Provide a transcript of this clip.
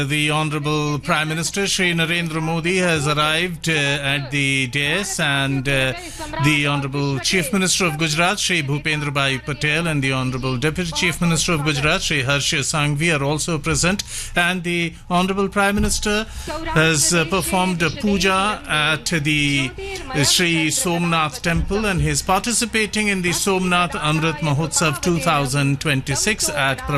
The Honorable Prime Minister Shri Narendra Modi has arrived at the dais, and the Honorable Chief Minister of Gujarat Shri Bhupendra Bhai Patel and the Honorable Deputy Chief Minister of Gujarat Shri Harsh Sanghvi are also present, and the Honorable Prime Minister has performed a puja at the Shri Somnath Temple and he is participating in the Somnath Amrit Mahotsav 2026 at